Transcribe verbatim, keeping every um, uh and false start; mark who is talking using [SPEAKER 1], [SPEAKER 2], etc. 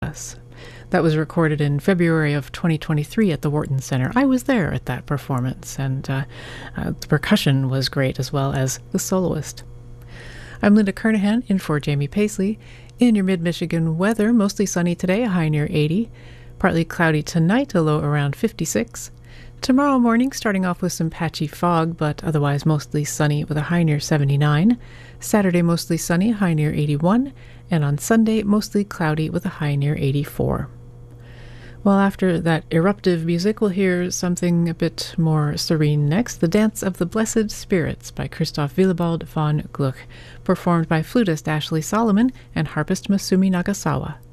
[SPEAKER 1] Us. That was recorded in February of twenty twenty-three at the Wharton Center. I was there at that performance, and uh, uh, the percussion was great, as well as the soloist. I'm Linda Kernahan, in for Jamie Paisley. In your mid-Michigan weather, mostly sunny today, a high near eighty. Partly cloudy tonight, a low around fifty-six. Tomorrow morning, starting off with some patchy fog, but otherwise mostly sunny with a high near seventy-nine. Saturday, mostly sunny, high near eighty-one. And on Sunday, mostly cloudy with a high near eighty-four. Well, after that eruptive music, we'll hear something a bit more serene next. The Dance of the Blessed Spirits by Christoph Willibald von Gluck, performed by flutist Ashley Solomon and harpist Masumi Nagasawa.